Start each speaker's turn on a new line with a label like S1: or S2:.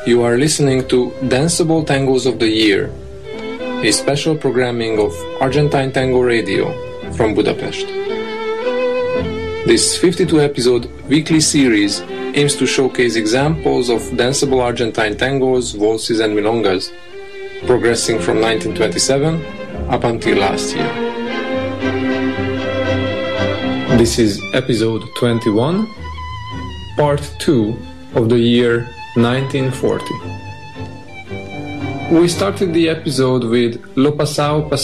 S1: You are listening to Danceable Tangos of the Year, a special programming of Argentine Tango Radio from Budapest. This 52-episode weekly series aims to showcase examples of danceable Argentine tangos, waltzes and milongas, progressing from 1927 up until last year. This is episode 21, part 2 of the year 1940. We started the episode with Lo Pasao